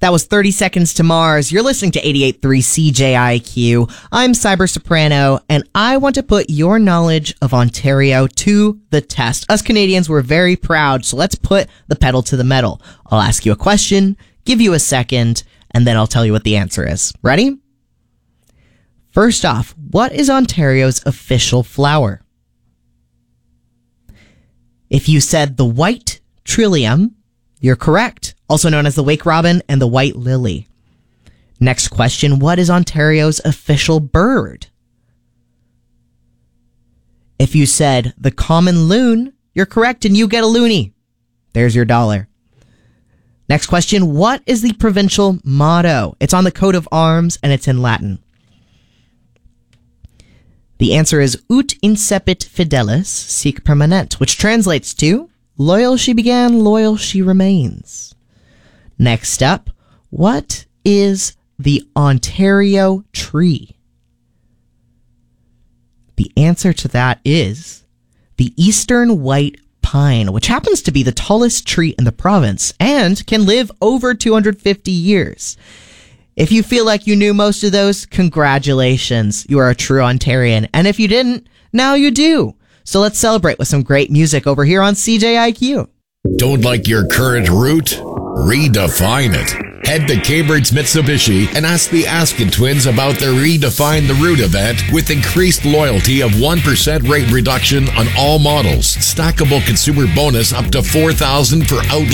That was 30 Seconds to Mars. You're listening to 88.3 CJIQ. I'm Cyber Soprano, and I want to put your knowledge of Ontario to the test. Us Canadians, we're very proud, so let's put the pedal to the metal. I'll ask you a question, give you a second, and then I'll tell you what the answer is. Ready? First off, what is Ontario's official flower? If you said the white trillium, you're correct. Also known as the wake robin and the white lily. Next question, what is Ontario's official bird? If you said the common loon, you're correct and you get a loonie. There's your $1. Next question, what is the provincial motto? It's on the coat of arms and it's in Latin. The answer is Ut incepit fidelis sic permanent, which translates to loyal she began, loyal she remains. Next up, what is the Ontario tree? The answer to that is the eastern white pine, which happens to be the tallest tree in the province and can live over 250 years. If you feel like you knew most of those, congratulations. You are a true Ontarian. And if you didn't, now you do. So let's celebrate with some great music over here on CJIQ. Don't like your current route? Redefine it. Head to Cambridge Mitsubishi and ask the Askin twins about their Redefine the Route event with increased loyalty of 1% rate reduction on all models. Stackable consumer bonus up to $4,000 for out